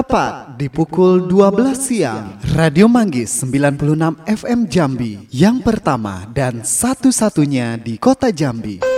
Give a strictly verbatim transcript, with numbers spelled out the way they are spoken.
Tepat di pukul dua belas siang, Radio Manggis sembilan puluh enam F M Jambi, yang pertama dan satu-satunya di kota Jambi.